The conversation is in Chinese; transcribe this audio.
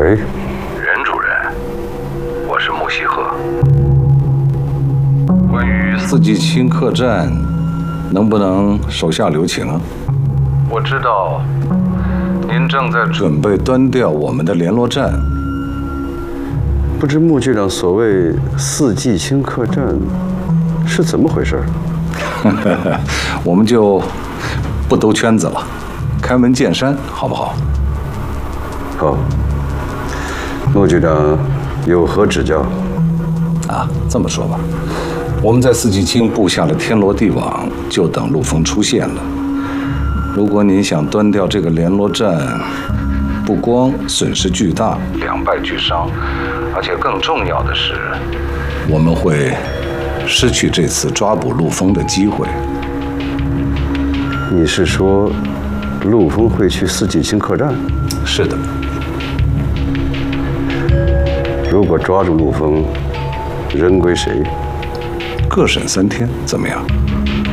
喂， 任主任，我是穆希鹤。关于四季青客栈，能不能手下留情啊？ 我知道您正在准备端掉我们的联络站。 不知穆局长所谓四季青客栈是怎么回事？ 我们就不兜圈子了，开门见山，好不好？ 好，穆局长有何指教？ 啊，这么说吧，我们在四季青布下了天罗地网，就等陆丰出现了。如果您想端掉这个联络站，不光损失巨大，两败俱伤，而且更重要的是，我们会失去这次抓捕陆丰的机会。 你是说，陆丰会去四季青客栈？ 是的。 如果抓住陆丰，人归谁？ 各审3天，怎么样？